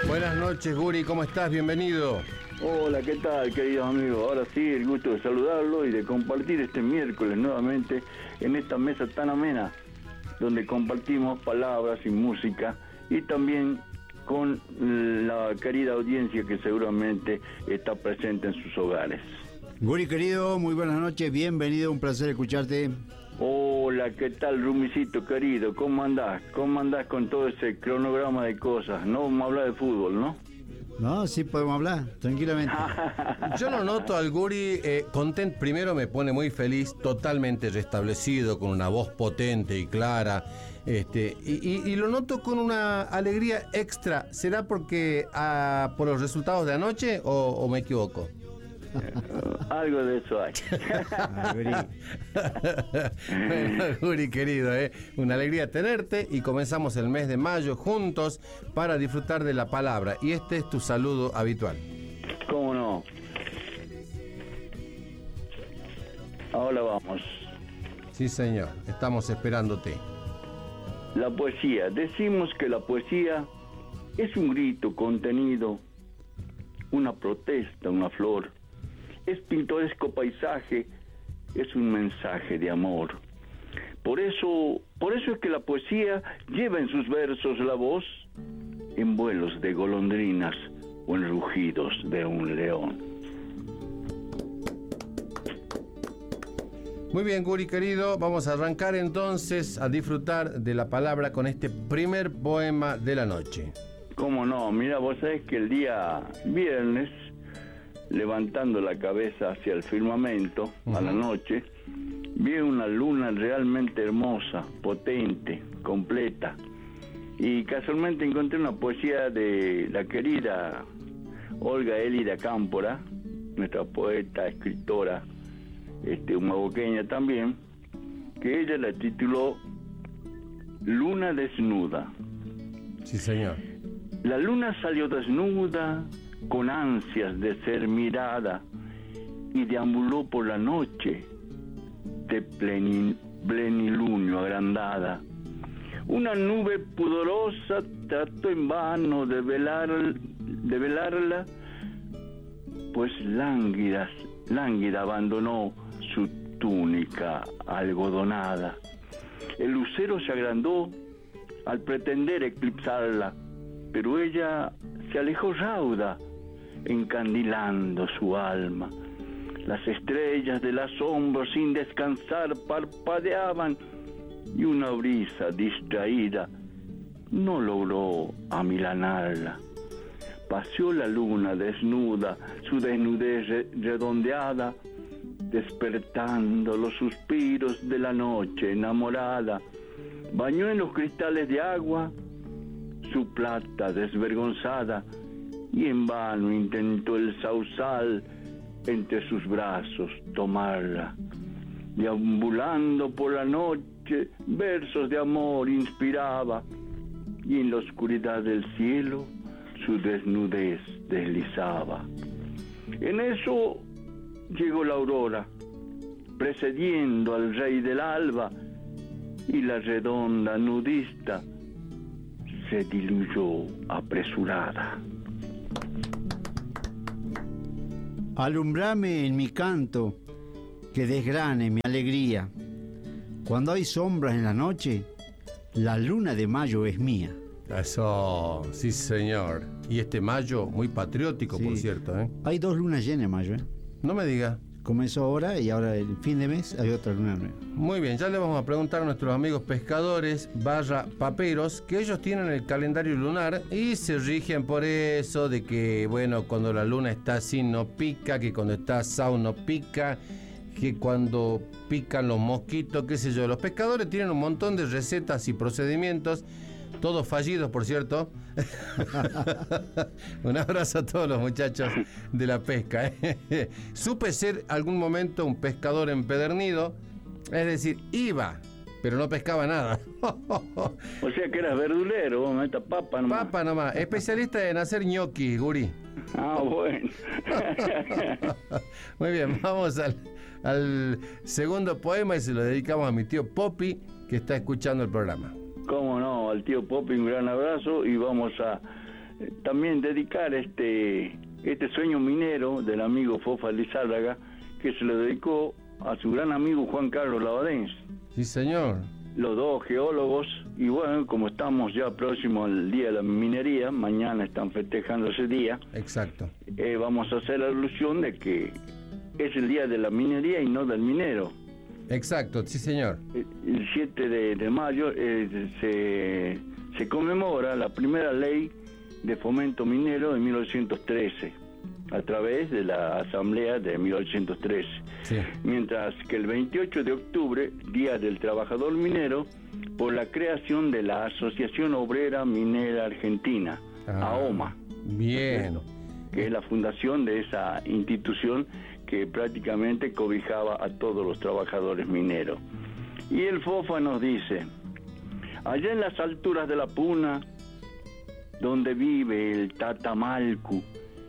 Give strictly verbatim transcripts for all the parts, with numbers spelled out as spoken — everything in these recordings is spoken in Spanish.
Buenas noches, Guri, ¿cómo estás? Bienvenido. Hola, ¿qué tal, queridos amigos? Ahora sí, el gusto de saludarlo y de compartir este miércoles nuevamente en esta mesa tan amena, donde compartimos palabras y música, y también con la querida audiencia que seguramente está presente en sus hogares. Guri, querido, muy buenas noches, bienvenido, un placer escucharte. Hola, ¿qué tal, Rumicito, querido? ¿Cómo andás? ¿Cómo andás con todo ese cronograma de cosas? No vamos a hablar de fútbol, ¿no? No, sí podemos hablar, tranquilamente. Yo lo noto al Guri eh, content, primero me pone muy feliz, totalmente restablecido, con una voz potente y clara, este, y, y, y lo noto con una alegría extra. ¿Será porque ah, por los resultados de anoche o, o me equivoco? Algo de eso hay. Bueno, Guri querido, ¿eh? Una alegría tenerte, y comenzamos el mes de mayo juntos para disfrutar de la palabra, y este es tu saludo habitual. ¿Cómo no? Ahora vamos. Sí, señor, estamos esperándote. La poesía. Decimos que la poesía es un grito contenido, una protesta, una flor. Es pintoresco paisaje, es un mensaje de amor. Por eso, por eso es que la poesía lleva en sus versos la voz en vuelos de golondrinas o en rugidos de un león. Muy bien, Guri querido, vamos a arrancar entonces a disfrutar de la palabra con este primer poema de la noche. ¿Cómo no? Mira, vos sabés que el día viernes, levantando la cabeza hacia el firmamento, uh-huh, a la noche, vi una luna realmente hermosa, potente, completa, y casualmente encontré una poesía de la querida Olga Elida Cámpora, nuestra poeta, escritora, este, humahuaqueña también, que ella la tituló Luna desnuda. Sí, señor. La luna salió desnuda, con ansias de ser mirada, y deambuló por la noche de pleni, plenilunio agrandada. Una nube pudorosa trató en vano de velar, de velarla, pues lánguida, lánguida abandonó su túnica algodonada. El lucero se agrandó al pretender eclipsarla, pero ella se alejó rauda, encandilando su alma. Las estrellas del asombro sin descansar parpadeaban, y una brisa distraída no logró amilanarla. Paseó la luna desnuda, su desnudez redondeada, despertando los suspiros de la noche enamorada. Bañó en los cristales de agua su plata desvergonzada, y en vano intentó el sausal entre sus brazos tomarla. Deambulando por la noche, versos de amor inspiraba, y en la oscuridad del cielo su desnudez deslizaba. En eso llegó la aurora, precediendo al rey del alba, y la redonda nudista se diluyó apresurada. Alumbrame en mi canto, que desgrane mi alegría. Cuando hay sombras en la noche, la luna de mayo es mía. Eso, sí, señor. Y este mayo muy patriótico, sí, por cierto, ¿eh? Hay dos lunas llenas en mayo, ¿eh? No me diga. Comenzó ahora y ahora el fin de mes hay otra luna nueva. Muy bien, ya le vamos a preguntar a nuestros amigos pescadores barra paperos, que ellos tienen el calendario lunar y se rigen por eso, de que, bueno, cuando la luna está así no pica, que cuando está asado no pica, que cuando pican los mosquitos, qué sé yo. Los pescadores tienen un montón de recetas y procedimientos, todos fallidos, por cierto. Un abrazo a todos los muchachos de la pesca, ¿eh? Supe ser algún momento un pescador empedernido, es decir, iba, pero no pescaba nada. O sea que eras verdulero, ¿no? Esta papa nomás. Papa nomás, especialista en hacer ñoquis, Guri. Ah, bueno. Muy bien, vamos al, al segundo poema, y se lo dedicamos a mi tío Popi, que está escuchando el programa. Cómo no, al tío Popi un gran abrazo, y vamos a también dedicar este, este sueño minero del amigo Fofa Lizárraga, que se lo dedicó a su gran amigo Juan Carlos Labadens. Sí, señor. Los dos geólogos, y bueno, como estamos ya próximo al Día de la Minería, mañana están festejando ese día. Exacto. Eh, vamos a hacer la alusión de que es el Día de la Minería y no del minero. Exacto, sí, señor. El siete de, de mayo eh, se, se conmemora la primera ley de fomento minero de mil ochocientos trece, a través de la Asamblea de mil ochocientos trece. Sí. Mientras que el veintiocho de octubre, Día del Trabajador Minero, por la creación de la Asociación Obrera Minera Argentina, ah, AOMA. Bien. Que es la fundación de esa institución que prácticamente cobijaba a todos los trabajadores mineros. Y el Fofa nos dice: allá en las alturas de la Puna, donde vive el Tatamalcu,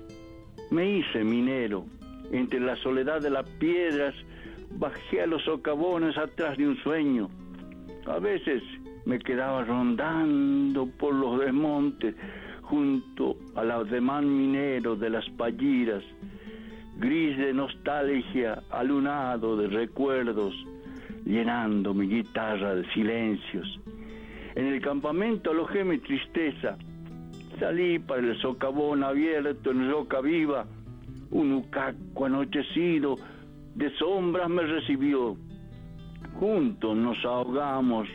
me hice minero. Entre la soledad de las piedras bajé a los socavones atrás de un sueño. A veces me quedaba rondando por los desmontes junto a los demás mineros de las Palliras, gris de nostalgia, alunado de recuerdos, llenando mi guitarra de silencios. En el campamento alojé mi tristeza. Salí para el socavón abierto en roca viva. Un ucaco anochecido de sombras me recibió. Juntos nos ahogamos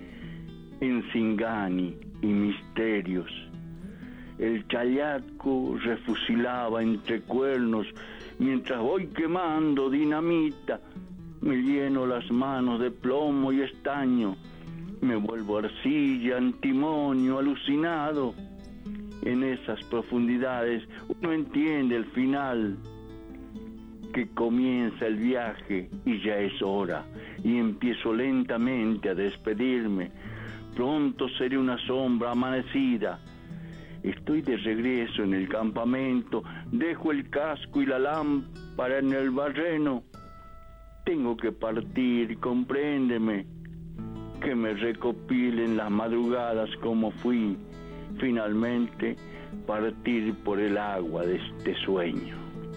en Singani y misterios. El chayaco refusilaba entre cuernos, mientras voy quemando dinamita, me lleno las manos de plomo y estaño, me vuelvo arcilla, antimonio, alucinado. En esas profundidades uno entiende el final, que comienza el viaje y ya es hora, y empiezo lentamente a despedirme. Pronto seré una sombra amanecida. Estoy de regreso en el campamento, dejo el casco y la lámpara en el barreno. Tengo que partir, compréndeme, que me recopilen las madrugadas como fui. Finalmente, partir por el agua de este sueño.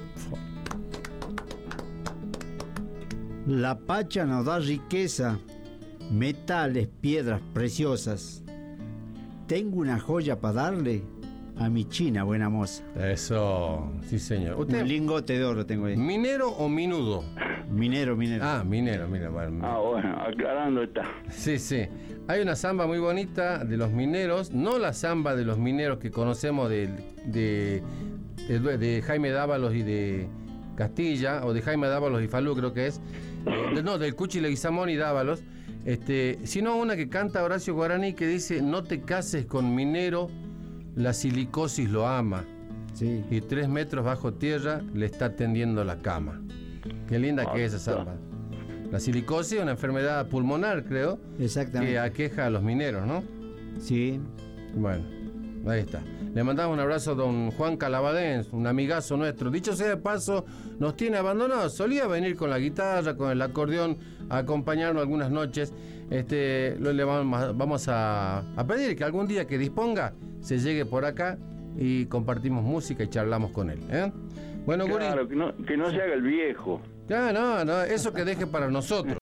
La Pacha nos da riqueza, metales, piedras preciosas. Tengo una joya para darle a mi china buena moza. Eso, sí, señor. ¿Usted Un lingote de oro tengo ahí. minero o minudo? Minero, minero. Ah, minero, minero. Bueno, Ah, bueno, aclarando está. sí, sí. Hay una samba muy bonita de los mineros, no la samba de los mineros que conocemos de, de, de, de Jaime Dávalos y de Castilla, o de Jaime Dávalos y Falú, creo que es. Eh, de, no, del Cuchi Leguizamón y Dávalos. Este, sino una que canta Horacio Guaraní que dice: no te cases con minero, la silicosis lo ama. Sí. Y tres metros bajo tierra le está tendiendo la cama. Qué linda Ah, que es esa samba. La silicosis es una enfermedad pulmonar, creo, Exactamente. que aqueja a los mineros, ¿no? Sí. Bueno, ahí está. Le mandamos un abrazo a don Juan Calabadens, un amigazo nuestro. Dicho sea de paso, nos tiene abandonados. Solía venir con la guitarra, con el acordeón, a acompañarnos algunas noches. Este, lo, le vamos, vamos a, a pedir que algún día que disponga se llegue por acá y compartimos música y charlamos con él, ¿eh? Bueno, Claro, Guri. que no, que no se haga el viejo. Ya, no, no, eso que deje para nosotros.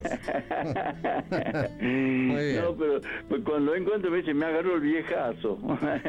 Muy bien. No, pero pues cuando encuentro me dice, me agarró el viejazo.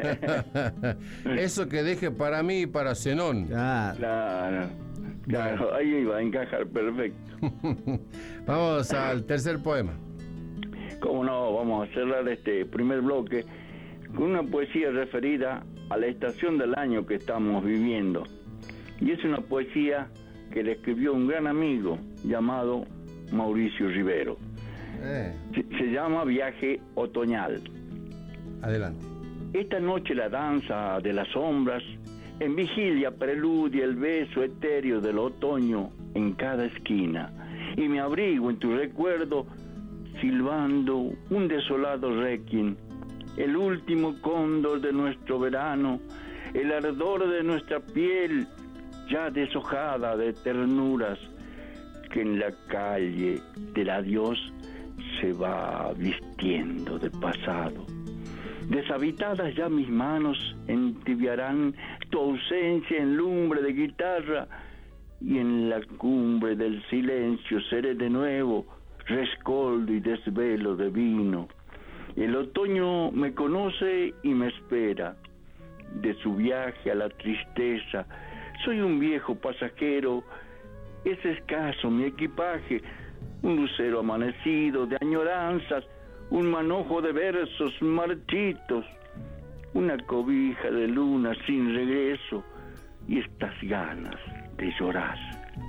Eso que deje para mí y para Zenón. Claro. Claro, claro, ahí iba a encajar perfecto. Vamos al tercer poema. Cómo no, vamos a cerrar este primer bloque con una poesía referida a la estación del año que estamos viviendo. Y es una poesía que le escribió un gran amigo llamado Mauricio Rivero. Eh, Se, se llama Viaje Otoñal. adelante. Esta noche la danza de las sombras, en vigilia preludia el beso etéreo del otoño en cada esquina. Y me abrigo en tu recuerdo, silbando un desolado requiem, el último cóndor de nuestro verano, el ardor de nuestra piel ya deshojada de ternuras, que en la calle del adiós se va vistiendo de pasado. Deshabitadas ya mis manos entibiarán tu ausencia en lumbre de guitarra, y en la cumbre del silencio seré de nuevo rescoldo y desvelo de vino. El otoño me conoce y me espera. De su viaje a la tristeza soy un viejo pasajero. Es escaso mi equipaje, un lucero amanecido de añoranzas, un manojo de versos marchitos, una cobija de luna sin regreso y estas ganas de llorar.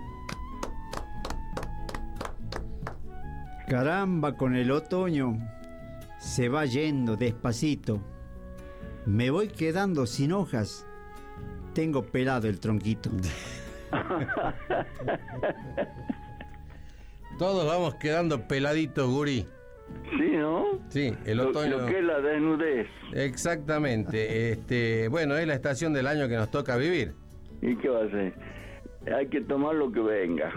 Caramba, con el otoño se va yendo despacito. Me voy quedando sin hojas. Tengo pelado el tronquito. Todos vamos quedando peladitos, Guri. Sí, ¿no? Sí, el otoño. Lo, lo que es la desnudez. Exactamente. Este, bueno, es la estación del año que nos toca vivir. ¿Y qué va a hacer? Hay que tomar lo que venga.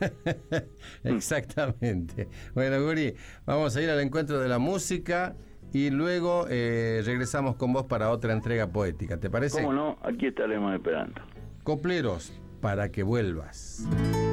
Exactamente. Bueno, Guri, vamos a ir al encuentro de la música y luego eh, regresamos con vos para otra entrega poética. ¿Te parece? ¿Cómo no? Aquí estaremos esperando. Copleros, para que vuelvas.